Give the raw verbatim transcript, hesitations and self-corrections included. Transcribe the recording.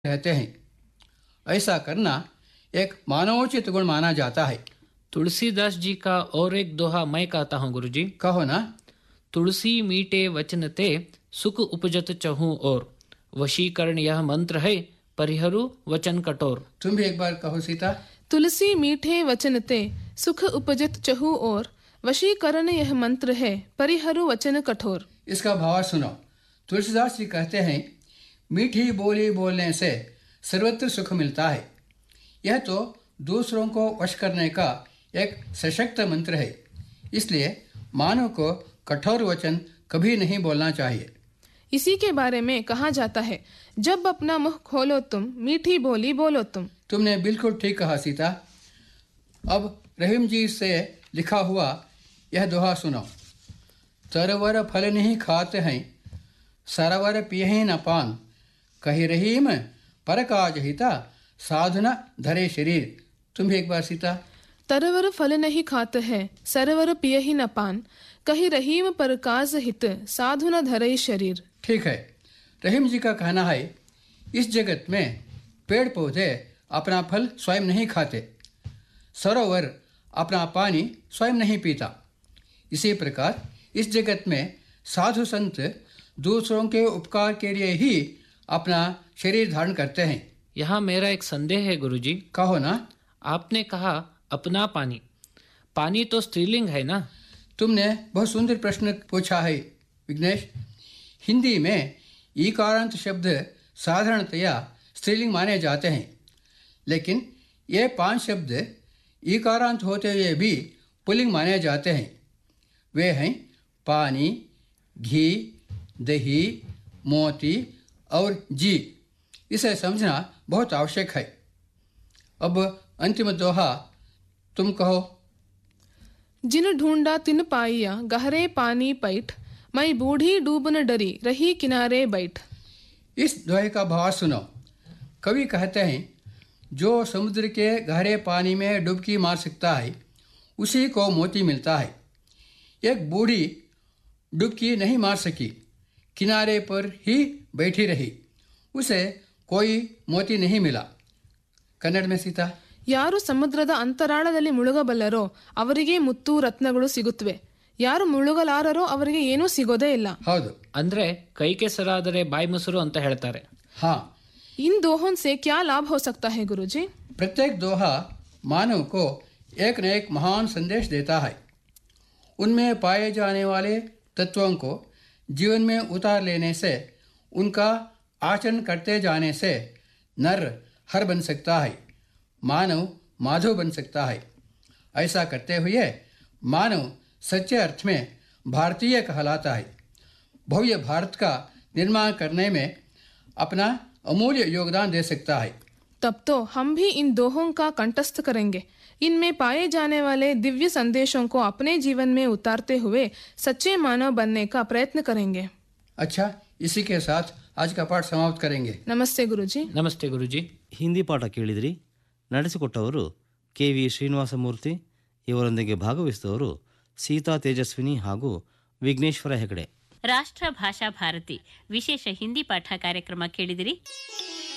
रहते हैं। ऐसा करना एक मानवोचित गुण माना जाता है। तुलसीदास जी का और एक दोहा मैं कहता हूँ गुरुजी। कहो ना। तुलसी मीठे वचन ते सुख उपजत चहूं और, वशीकरण यह मंत्र है परिहरु वचन कठोर। तुम भी एक बार कहो सीता। तुलसी मीठे वचन ते सुख उपजत चहु और, वशीकरण यह मंत्र है परिहरु वचन कठोर। इसका भाव सुनो। तुलसीदास जी कहते हैं, मीठी बोली बोलने से सर्वत्र सुख मिलता है। यह तो दूसरों को वश करने का एक सशक्त मंत्र है। इसलिए मानव को कठोर वचन कभी नहीं बोलना चाहिए। इसी के बारे में कहा जाता है, जब अपना मुख खोलो तुम, मीठी बोली बोलो तुम। तुमने बिल्कुल ठीक कहा सीता। अब रहीम जी से लिखा हुआ यह दोहा सुनो। तरवर फल नहीं खाते हैं, सरवर पिए न पान, कही रहीम पर काज हिता, साधना धरे शरीर। तुम भी एक बार सीता। तरवर फल नहीं खाते हैं, सरवर पिए ही न पान, कही रहीम पर काज हित, साधु न धरे शरीर। ठीक है। रहीम जी का कहना है, इस जगत में पेड़ पौधे अपना फल स्वयं नहीं खाते, सरोवर अपना पानी स्वयं नहीं पीता। इसी प्रकार इस जगत में साधु संत दूसरों के उपकार के लिए ही अपना शरीर धारण करते हैं। यहाँ मेरा एक संदेह है गुरुजी। कहो ना। आपने कहा अपना पानी, पानी तो स्त्रीलिंग है ना? तुमने बहुत सुंदर प्रश्न पूछा है विघ्नेश। हिंदी में ईकारांत शब्द साधारणतया स्त्रीलिंग माने जाते हैं, लेकिन ये पांच शब्द ईकारांत होते हुए भी पुल्लिंग माने जाते हैं। वे हैं पानी, घी, दही, मोती और जी। इसे समझना बहुत आवश्यक है। अब अंतिम दोहा तुम कहो। जिन ढूंढा तिन पाइया, गहरे पानी पैठ, मैं बूढ़ी डूब न डरी, रही किनारे बैठ। इस दोहे का भाव सुनो। कवि कहते हैं, जो समुद्र के गहरे पानी में डुबकी मार सकता है उसी को मोती मिलता है। एक बूढ़ी डुबकी नहीं मार सकी, किनारे पर ही बैठी रही, उसे कोई मोती नहीं मिला। कन्नड़ में सीता। ಯಾರು ಸಮುದ್ರದ ಅಂತರಾಳದಲ್ಲಿ ಮುಳುಗಬಲ್ಲರೋ ಅವರಿಗೆ ಮುತ್ತು ರತ್ನಗಳು ಸಿಗುತ್ತವೆ, ಯಾರು ಮುಳುಗಲಾರರೋ ಅವರಿಗೆ ಏನೂ ಸಿಗೋದೇ ಇಲ್ಲ. ಹೌದು. ಅಂದ್ರೆ ಕೈ ಕೆಸರಾದರೆ ಬಾಯಿ ಮೊಸರು ಅಂತ ಹೇಳ್ತಾರೆ. हाँ, इन दोहों से क्या लाभ हो सकता है गुरुजी? प्रत्येक दोहा मानव को एक न एक महान संदेश देता है। उनमें पाए जाने वाले तत्वों को जीवन में उतार लेने से, उनका आचरण करते जाने से नर हर बन सकता है, मानव माधव बन सकता है। ऐसा करते हुए मानव सच्चे अर्थ में भारतीय कहलाता है। भव्य भारत का निर्माण करने में अपना अमूल्य योगदान दे सकता है। तब तो हम भी इन दोहों का कंठस्थ करेंगे, इनमें पाए जाने वाले दिव्य संदेशों को अपने जीवन में उतारते हुए सच्चे मानव बनने का प्रयत्न करेंगे। अच्छा, इसी के साथ आज का पाठ समाप्त करेंगे। ನಮಸ್ತೆ ಗುರುಜಿ. ನಮಸ್ತೆ ಗುರುಜಿ. ಹಿಂದಿ ಪಾಠ ಕೇಳಿದ್ರಿ. ನಡೆಸಿಕೊಟ್ಟವರು ಕೆ ವಿ ಶ್ರೀನಿವಾಸಮೂರ್ತಿ. ಇವರೊಂದಿಗೆ ಭಾಗವಹಿಸಿದವರು ಸೀತಾ ತೇಜಸ್ವಿನಿ ಹಾಗೂ ವಿಘ್ನೇಶ್ವರ ಹೆಗಡೆ. ರಾಷ್ಟ್ರ ಭಾಷಾ ಭಾರತಿ ವಿಶೇಷ ಹಿಂದಿ ಪಾಠ ಕಾರ್ಯಕ್ರಮ ಕೇಳಿದಿರಿ.